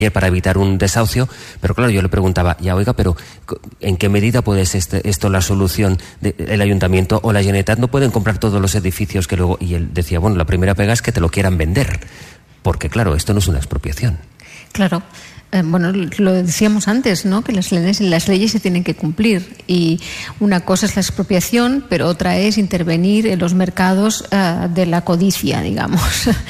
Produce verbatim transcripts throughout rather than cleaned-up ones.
para evitar un desahucio, pero claro, yo le preguntaba, ya oiga, pero ¿en qué medida puede ser este, esto la solución? De, el Ayuntamiento o la Generalitat no pueden comprar todos los edificios que luego... Y él decía, bueno, la primera pega es que te lo quieran vender, porque claro, esto no es una expropiación. Claro. Eh, bueno, lo decíamos antes, ¿no? Que las leyes, las leyes se tienen que cumplir y una cosa es la expropiación, pero otra es intervenir en los mercados uh, de la codicia, digamos.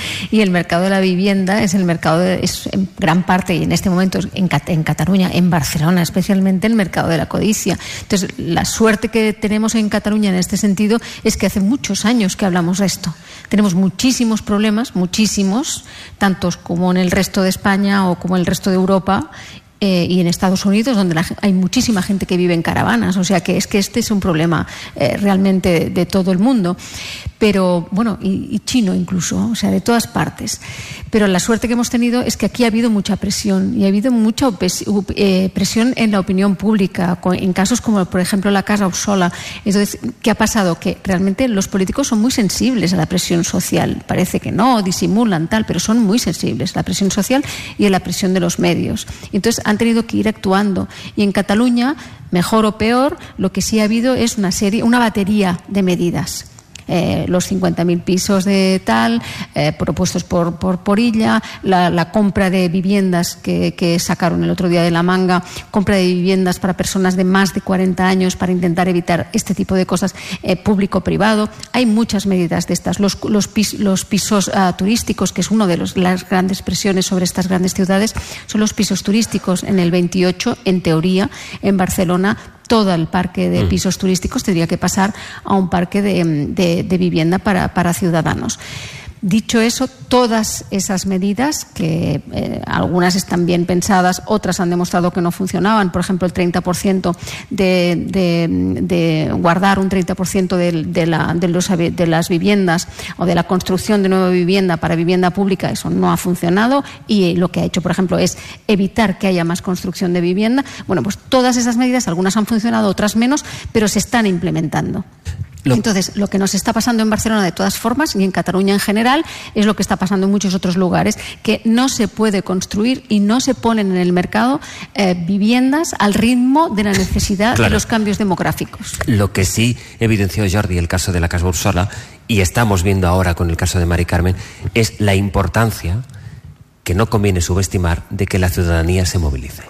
Y el mercado de la vivienda es el mercado, de, es en gran parte y en este momento en, Cat- en Cataluña, en Barcelona especialmente, el mercado de la codicia. Entonces, la suerte que tenemos en Cataluña en este sentido es que hace muchos años que hablamos de esto. Tenemos muchísimos problemas, muchísimos, tantos como en el resto de España o como en el resto de Europa. Europa eh, y en Estados Unidos, donde la, hay muchísima gente que vive en caravanas, o sea que es que este es un problema eh, realmente de, de todo el mundo, pero bueno, y, y chino incluso, o sea, de todas partes. Pero la suerte que hemos tenido es que aquí ha habido mucha presión y ha habido mucha eh, presión en la opinión pública, en casos como, por ejemplo, la Casa Ursola. Entonces, ¿qué ha pasado? Que realmente los políticos son muy sensibles a la presión social. Parece que no, disimulan tal, pero son muy sensibles a la presión social y a la presión de los medios. Entonces, han tenido que ir actuando. Y en Cataluña, mejor o peor, lo que sí ha habido es una serie, una batería de medidas. Eh, los cincuenta mil pisos de tal, eh, propuestos por, por, por Illa, la, la compra de viviendas que, que sacaron el otro día de la manga, compra de viviendas para personas de más de cuarenta años para intentar evitar este tipo de cosas, eh, público-privado. Hay muchas medidas de estas. Los, los, pis, los pisos uh, turísticos, que es una de los, las grandes presiones sobre estas grandes ciudades, son los pisos turísticos. En el veintiocho, en teoría, en Barcelona, todo el parque de pisos turísticos tendría que pasar a un parque de, de, de vivienda para, para ciudadanos. Dicho eso, todas esas medidas, que eh, algunas están bien pensadas, otras han demostrado que no funcionaban, por ejemplo, el treinta por ciento de, de, de guardar un treinta por ciento de, de, la, de, los, de las viviendas o de la construcción de nueva vivienda para vivienda pública, eso no ha funcionado, y lo que ha hecho, por ejemplo, es evitar que haya más construcción de vivienda. Bueno, pues todas esas medidas, algunas han funcionado, otras menos, pero se están implementando. Lo... Entonces, lo que nos está pasando en Barcelona de todas formas y en Cataluña en general es lo que está pasando en muchos otros lugares, que no se puede construir y no se ponen en el mercado eh, viviendas al ritmo de la necesidad claro. de los cambios demográficos. Lo que sí evidenció Jordi el caso de la Casa Ursola, y estamos viendo ahora con el caso de Mari Carmen, es la importancia, que no conviene subestimar, de que la ciudadanía se movilice.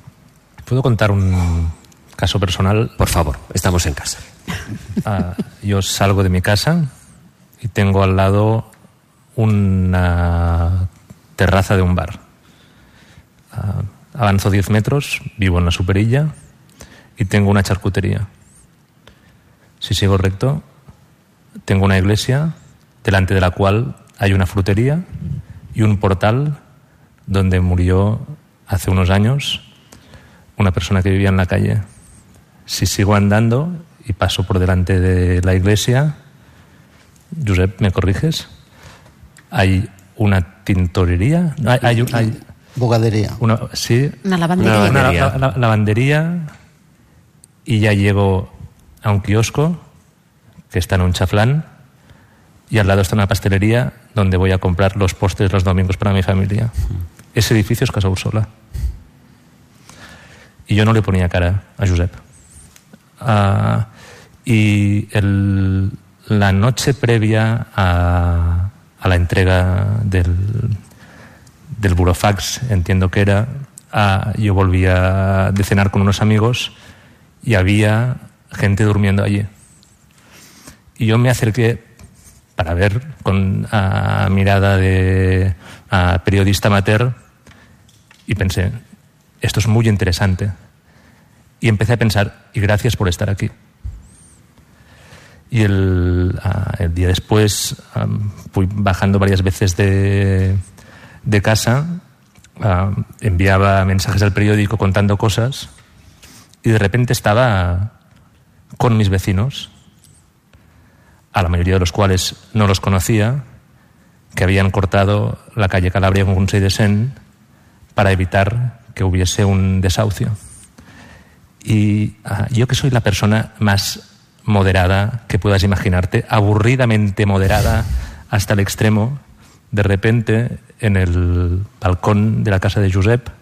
¿Puedo contar un caso personal? Por favor, estamos en casa. Uh, yo salgo de mi casa y tengo al lado una terraza de un bar. Uh, avanzo diez metros, vivo en la Superilla y tengo una charcutería. Si sigo recto, tengo una iglesia delante de la cual hay una frutería y un portal donde murió hace unos años una persona que vivía en la calle. Si sigo andando y paso por delante de la iglesia, Josep, ¿me corriges? Hay una tintorería, hay, hay, hay bogadería, una, sí, una lavandería, una, una la, la, lavandería, y ya llego a un kiosco que está en un chaflán y al lado está una pastelería donde voy a comprar los postres los domingos para mi familia. Ese edificio es Casa Ursola. Y yo no le ponía cara a Josep. Uh, y el, la noche previa a, a la entrega del, del burofax, entiendo que era, uh, yo volvía de cenar con unos amigos y había gente durmiendo allí. Y yo me acerqué para ver con uh, mirada de uh, periodista amateur y pensé, esto es muy interesante. Y empecé a pensar, y gracias por estar aquí. Y el, uh, el día después um, fui bajando varias veces de, de casa, uh, enviaba mensajes al periódico contando cosas, y de repente estaba con mis vecinos, a la mayoría de los cuales no los conocía, que habían cortado la calle Calabria con Consell de Cent para evitar que hubiese un desahucio. Y uh, yo, que soy la persona más moderada que puedas imaginarte, aburridamente moderada hasta el extremo, de repente en el balcón de la casa de Josep